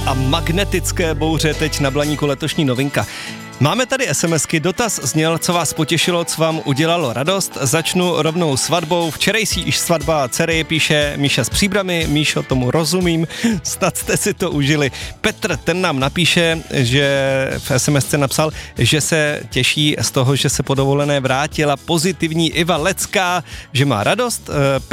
a magnetické bouře, teď na Blaníku letošní novinka. Máme tady SMSky, dotaz zněl, co vás potěšilo, co vám udělalo radost. Začnu rovnou svatbou. Včerejší svatba dcery, píše Míša z Příbrami. Míšo, tomu rozumím, snad jste si to užili. Petr, ten nám napíše, že v SMSce napsal, že se těší z toho, že se po dovolené vrátila pozitivní Iva Lecká, že má radost.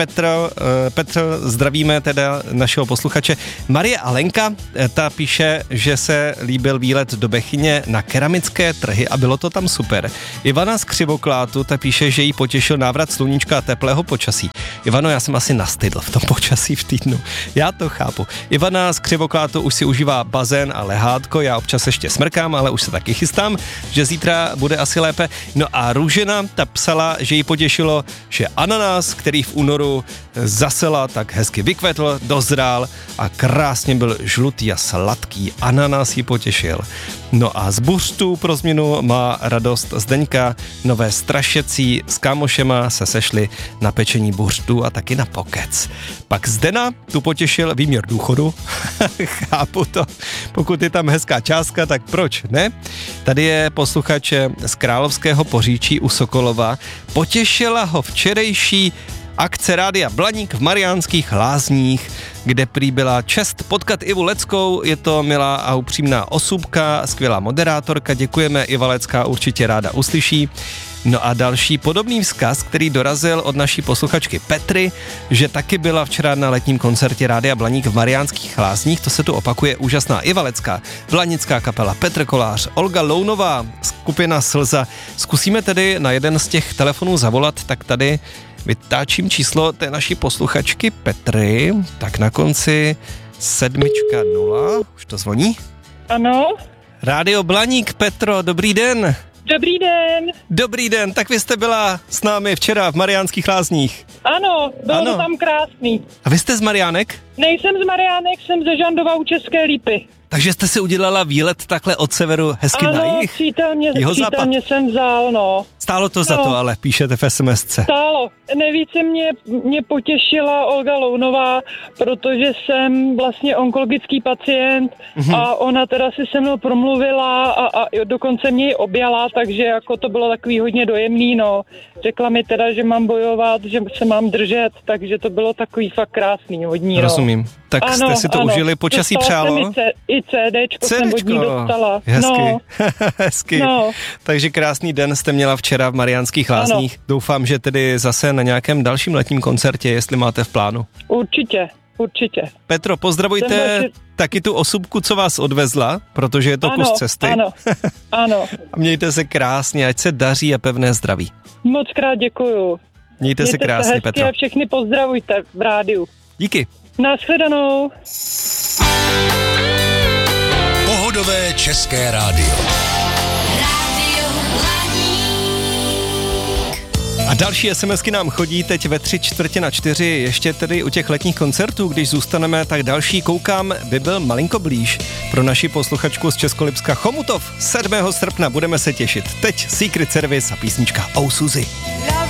Petr, zdravíme teda našeho posluchače. Marie Alenka, ta píše, že se líbil výlet do Bechyně na keramické trhy a bylo to tam super. Ivana z Křivoklátu, ta píše, že jí potěšil návrat sluníčka a teplého počasí. Ivano, já jsem asi nastydl v tom počasí v týdnu. Já to chápu. Ivana z Křivoklátu už si užívá bazén a lehátko, já občas ještě smrkám, ale už se taky chystám, že zítra bude asi lépe. No a Růžena, ta psala, že jí potěšilo, že ananas, který v únoru zasela, tak hezky vykvetl, dozrál a krásně byl žlutý a sladký. Ananas jí potěšil. No a z buřtu pro změnu má radost Zdeňka, nové strašecí s kámošema se sešli na pečení buřtu a taky na pokec. Pak Zdena tu potěšil výměr důchodu, chápu to, pokud je tam hezká částka, tak proč ne? Tady je posluchač z Královského Poříčí u Sokolova, potěšila ho včerejší akce Rádia Blaník v Mariánských Lázních, kde prý byla čest potkat Ivu Leckou, je to milá a upřímná osobka, skvělá moderátorka, děkujeme, Iva Lecká určitě ráda uslyší. No a další podobný vzkaz, který dorazil od naší posluchačky Petry, že taky byla včera na letním koncertě Rádia Blaník v Mariánských Lázních, to se tu opakuje, úžasná Iva Lecká, blanická kapela Petr Kolář, Olga Lounová, skupina Slza. Zkusíme tedy na jeden z těch telefonů zavolat, tak tady vytáčím číslo té naší posluchačky Petry, tak na konci 700, už to zvoní? Ano. Rádio Blaník, Petro, dobrý den. Dobrý den. Dobrý den, tak vy jste byla s námi včera v Mariánských Lázních. Ano, bylo to tam krásný. A vy jste z Mariánek? Nejsem z Mariánek, jsem ze Žandova u České Lípy. Takže jste si udělala výlet takhle od severu hezky na jih? Ano, přítelně jsem vzal, no. Stálo to za to, ale píšete v SMSce. Stálo. Nejvíce mě potěšila Olga Lounová, protože jsem vlastně onkologický pacient a ona teda si se mnou promluvila a dokonce mě ji objala, takže jako to bylo takový hodně dojemný, no. Řekla mi teda, že mám bojovat, že se mám držet, takže to bylo takový fakt krásný, hodní, no. Rozumím. Tak ano, jste si to užili, počasí přálo? I CDčko jsem od ní dostala. Hezky, no. hezky. No. Takže krásný den jste měla včera v Mariánských Lázních. Ano. Doufám, že tedy zase na nějakém dalším letním koncertě, jestli máte v plánu. Určitě. Petro, pozdravujte taky tu osobku, co vás odvezla, protože je to kus cesty. Ano. A mějte se krásně, ať se daří a pevné zdraví. Moc krát děkuju. Mějte se krásně, Petro. A všechny pozdravujte v rádiu. Díky. Nashledanou. Pohodové české rádio. A další SMSky nám chodí teď ve 3:45, ještě tedy u těch letních koncertů, když zůstaneme, tak další koukám by byl malinko blíž. Pro naši posluchačku z Českolipska Chomutov 7. srpna budeme se těšit. Teď Secret Service a písnička Oh Suzy.